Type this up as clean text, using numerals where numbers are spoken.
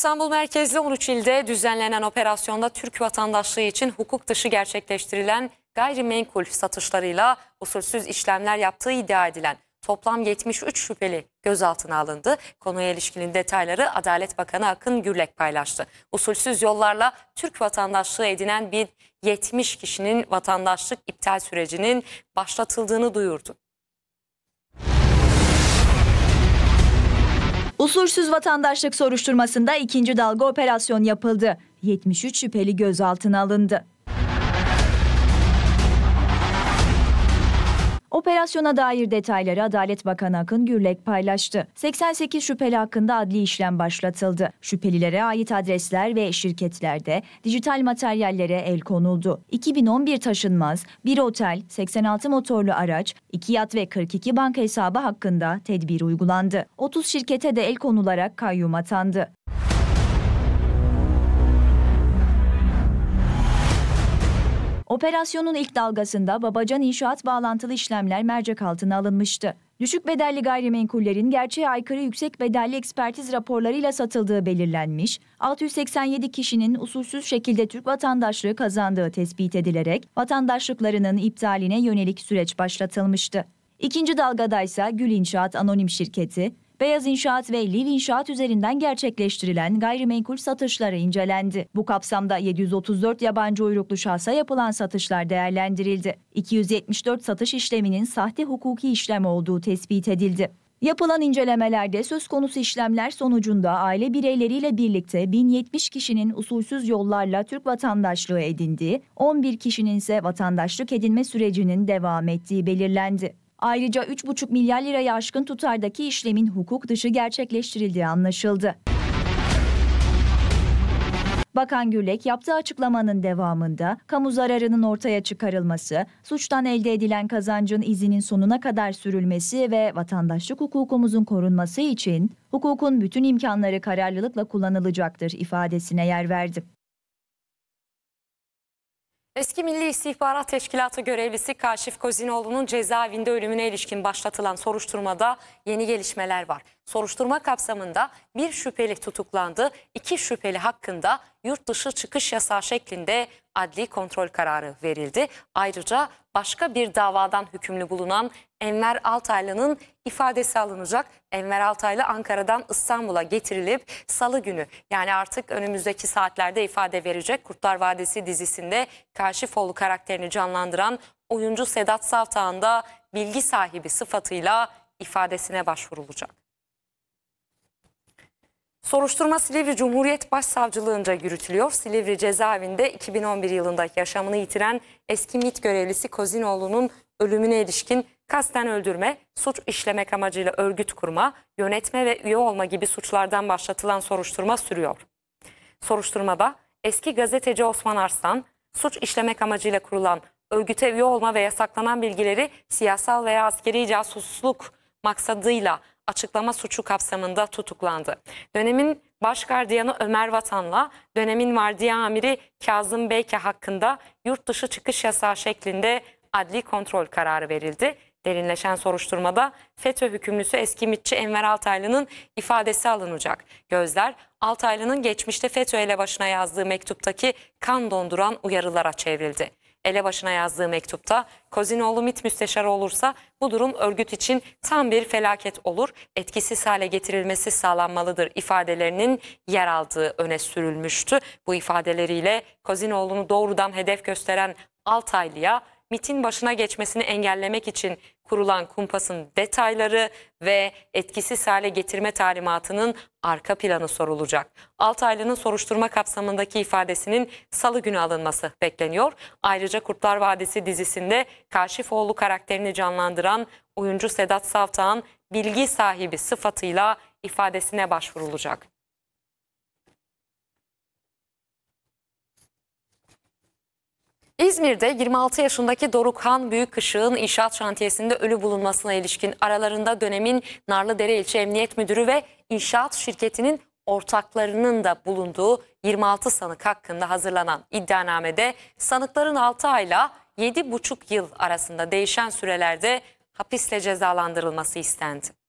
İstanbul merkezli 13 ilde düzenlenen operasyonda Türk vatandaşlığı için hukuk dışı gerçekleştirilen gayrimenkul satışlarıyla usulsüz işlemler yaptığı iddia edilen toplam 73 şüpheli gözaltına alındı. Konuya ilişkin detayları Adalet Bakanı Akın Gürlek paylaştı. Usulsüz yollarla Türk vatandaşlığı edinen 70 kişinin vatandaşlık iptal sürecinin başlatıldığını duyurdu. Usulsüz vatandaşlık soruşturmasında ikinci dalga operasyon yapıldı. 73 şüpheli gözaltına alındı. Operasyona dair detayları Adalet Bakanı Akın Gürlek paylaştı. 88 şüpheli hakkında adli işlem başlatıldı. Şüphelilere ait adresler ve şirketlerde dijital materyallere el konuldu. 2011 taşınmaz, 1 otel, 86 motorlu araç, 2 yat ve 42 banka hesabı hakkında tedbir uygulandı. 30 şirkete de el konularak kayyum atandı. Operasyonun ilk dalgasında Babacan İnşaat bağlantılı işlemler mercek altına alınmıştı. Düşük bedelli gayrimenkullerin gerçeğe aykırı yüksek bedelli ekspertiz raporlarıyla satıldığı belirlenmiş, 687 kişinin usulsüz şekilde Türk vatandaşlığı kazandığı tespit edilerek vatandaşlıklarının iptaline yönelik süreç başlatılmıştı. İkinci dalgadaysa Gül İnşaat Anonim Şirketi, Beyaz İnşaat ve Liv İnşaat üzerinden gerçekleştirilen gayrimenkul satışları incelendi. Bu kapsamda 734 yabancı uyruklu şahsa yapılan satışlar değerlendirildi. 274 satış işleminin sahte hukuki işlem olduğu tespit edildi. Yapılan incelemelerde söz konusu işlemler sonucunda aile bireyleriyle birlikte 1070 kişinin usulsüz yollarla Türk vatandaşlığı edindiği, 11 kişinin ise vatandaşlık edinme sürecinin devam ettiği belirlendi. Ayrıca 3,5 milyar liraya aşkın tutardaki işlemin hukuk dışı gerçekleştirildiği anlaşıldı. Bakan Gürlek yaptığı açıklamanın devamında kamu zararının ortaya çıkarılması, suçtan elde edilen kazancın izinin sonuna kadar sürülmesi ve vatandaşlık hukukumuzun korunması için hukukun bütün imkanları kararlılıkla kullanılacaktır ifadesine yer verdi. Eski Milli İstihbarat Teşkilatı görevlisi Kaşif Kozinoğlu'nun cezaevinde ölümüne ilişkin başlatılan soruşturmada yeni gelişmeler var. Soruşturma kapsamında bir şüpheli tutuklandı, 2 şüpheli hakkında yurt dışı çıkış yasağı şeklinde adli kontrol kararı verildi. Ayrıca başka bir davadan hükümlü bulunan Enver Altaylı'nın ifadesi alınacak. Enver Altaylı Ankara'dan İstanbul'a getirilip Salı günü, yani artık önümüzdeki saatlerde ifade verecek. Kurtlar Vadisi dizisinde Kaşifoğlu karakterini canlandıran oyuncu Sedat Savtağ'ın da bilgi sahibi sıfatıyla ifadesine başvurulacak. Soruşturma Silivri Cumhuriyet Başsavcılığınca yürütülüyor. Silivri cezaevinde 2011 yılında yaşamını yitiren eski MİT görevlisi Kozinoğlu'nun ölümüne ilişkin kasten öldürme, suç işlemek amacıyla örgüt kurma, yönetme ve üye olma gibi suçlardan başlatılan soruşturma sürüyor. Soruşturmada eski gazeteci Osman Arslan, suç işlemek amacıyla kurulan örgüte üye olma ve yasaklanan bilgileri siyasal veya askeri casusluk maksadıyla açıklama suçu kapsamında tutuklandı. Dönemin başgardiyanı Ömer Vatan'la dönemin vardiya amiri Kazım Beyke hakkında yurt dışı çıkış yasağı şeklinde adli kontrol kararı verildi. Derinleşen soruşturmada FETÖ hükümlüsü eski MİT'çi Enver Altaylı'nın ifadesi alınacak. Gözler Altaylı'nın geçmişte FETÖ elebaşına yazdığı mektuptaki kan donduran uyarılara çevrildi. Elebaşına yazdığı mektupta Kozinoğlu MİT müsteşarı olursa bu durum örgüt için tam bir felaket olur, etkisiz hale getirilmesi sağlanmalıdır ifadelerinin yer aldığı öne sürülmüştü. Bu ifadeleriyle Kozinoğlu'nu doğrudan hedef gösteren Altaylı'ya MİT'in başına geçmesini engellemek için kurulan kumpasın detayları ve etkisiz hale getirme talimatının arka planı sorulacak. Altaylı'nın soruşturma kapsamındaki ifadesinin Salı günü alınması bekleniyor. Ayrıca Kurtlar Vadisi dizisinde Kaşifoğlu karakterini canlandıran oyuncu Sedat Savtağ'ın bilgi sahibi sıfatıyla ifadesine başvurulacak. İzmir'de 26 yaşındaki Dorukhan Büyükışık'ın inşaat şantiyesinde ölü bulunmasına ilişkin aralarında dönemin Narlıdere İlçe Emniyet Müdürü ve inşaat şirketinin ortaklarının da bulunduğu 26 sanık hakkında hazırlanan iddianamede sanıkların 6 ayla 7,5 yıl arasında değişen sürelerde hapisle cezalandırılması istendi.